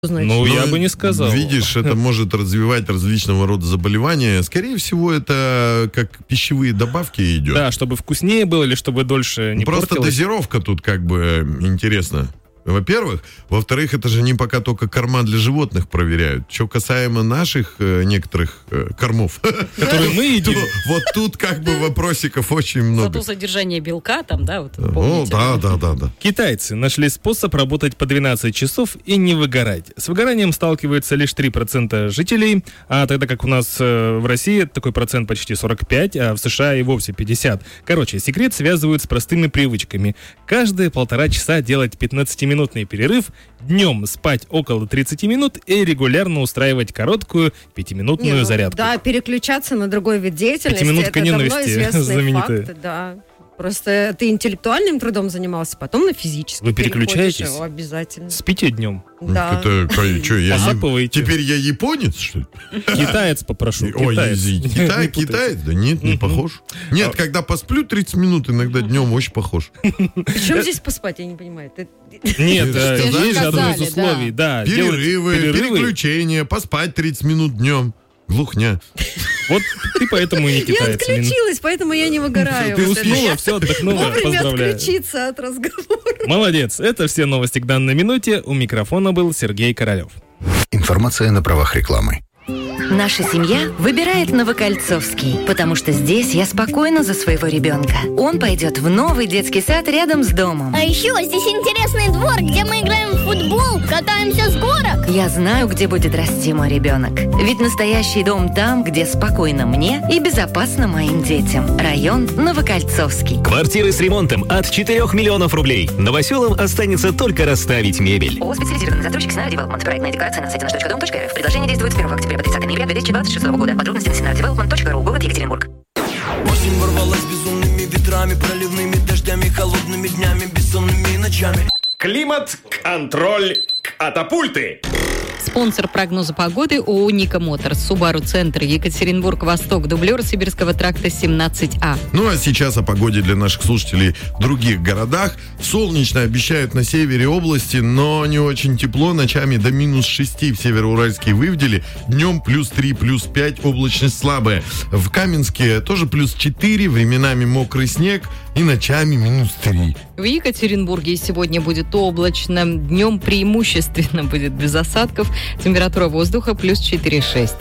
Значит. Ну, я бы не сказал. Видишь, это может развивать различного рода заболевания. Скорее всего, это как пищевые добавки идет. Да, чтобы вкуснее было или чтобы дольше не Просто портилось. дозировка тут как бы интересна. Во-первых. Во-вторых, это же не пока только корма для животных проверяют. Что касаемо наших некоторых кормов, Которые мы едим. вот тут как бы вопросиков очень много. Зато содержание белка там, да, вот О, помните. да. Китайцы нашли способ работать по 12 часов и не выгорать. С выгоранием сталкиваются лишь 3% жителей, а тогда как у нас в России такой процент почти 45, а в США и вовсе 50. Короче, секрет связывают с простыми привычками. Каждые 1,5 часа делать 15-минутный перерыв, днем спать около 30 минут и регулярно устраивать короткую 5-минутную зарядку. Да, переключаться на другой вид деятельности. 5-минутка это давно ненависти известные знаменитая. факты, да. Просто ты интеллектуальным трудом занимался, потом на физический. Вы переключаетесь? переходишь, обязательно. Спите днем. Да. Это что, Посапываете. теперь я японец, что ли? Китаец попрошу. Ой, китаец. извините. Не путайте. Китаец? Да нет, не похож. Нет, когда посплю 30 минут, иногда днем очень похож. Причем здесь поспать, я не понимаю. Нет, Это есть же же одно из сказали, условий. Да, Перерывы, делать переключения, поспать 30 минут днем. Глухня. Вот ты поэтому и не Я китаец. Мин. отключилась, поэтому я не выгораю. Ты Вот это уснула, я все, отдохнула. Вовремя Поздравляю. отключиться от разговора. Молодец. Это все новости к данной минуте. У микрофона был Сергей Королев. Информация на правах рекламы. Наша семья выбирает Новокольцовский, потому что здесь я спокойна за своего ребенка. Он пойдет в новый детский сад рядом с домом. А еще здесь интересный двор, где мы играем в футбол, катаемся с горок. Я знаю, где будет расти мой ребенок. Ведь настоящий дом там, где спокойно мне и безопасно моим детям. Район Новокольцовский. Квартиры с ремонтом от 4 миллионов рублей. Новоселам останется только расставить мебель. ООО «Специализированный застройщик Синара Девелопмент». Проектная декларация на сайте наш.дом.рф. Предложение действует с 1 октября по 30 ноября 2026 года. Подробности на sinaradевелопмент.ру. Город Екатеринбург. Осень ворвалась безумными ветрами, проливными дождями, холодными днями, бессонными ночами. Климат-контроль катапульты. Спонсор прогноза погоды ООО «Ника Моторс». Субару Центр, Екатеринбург-Восток, дублер Сибирского тракта 17А. Ну а сейчас о погоде для наших слушателей в других городах. Солнечно обещают на севере области, но не очень тепло. Ночами до -6 в Североуральске и Вывделе. Днем +3, +5, облачность слабая. В Каменске тоже +4, временами мокрый снег и ночами -3. В Екатеринбурге сегодня будет облачно. Днем преимущественно будет без осадков. Температура воздуха +4,6.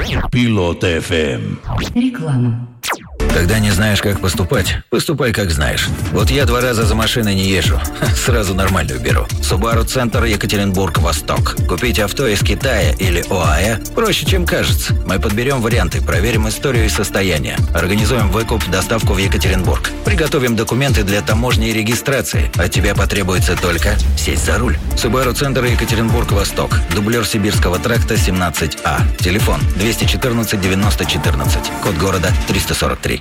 Пилот ФМ. Реклама. Когда не знаешь, как поступать, поступай, как знаешь. Вот я 2 раза за машиной не езжу. Сразу нормальную беру. Субару Центр, Екатеринбург-Восток. Купить авто из Китая или ОАЭ проще, чем кажется. Мы подберем варианты, проверим историю и состояние. Организуем выкуп, доставку в Екатеринбург. Приготовим документы для таможни и регистрации. От тебя потребуется только сесть за руль. Субару Центр, Екатеринбург-Восток. Дублер Сибирского тракта 17А. Телефон 214 90 14. Код города 343.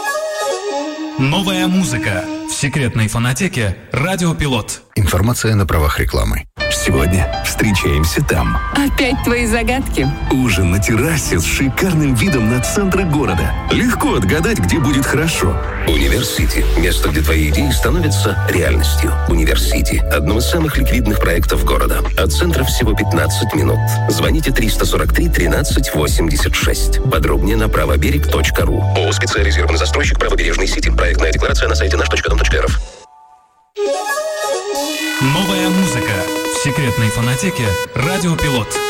Новая музыка в секретной фонотеке «Радио Пилот». Информация на правах рекламы. Сегодня встречаемся там. Опять твои загадки. Ужин на террасе с шикарным видом на центр города. Легко отгадать, где будет хорошо. Университи. Место, где твои идеи становятся реальностью. Университи. Одно из самых ликвидных проектов города. От центра всего 15 минут. Звоните 343 13 86. Подробнее на правоберег.ру. ООО «Специализированный застройщик Правобережный Сити». Проектная декларация на сайте наш.дом.рф. Новая музыка в секретной фонотеке «Радио Пилот».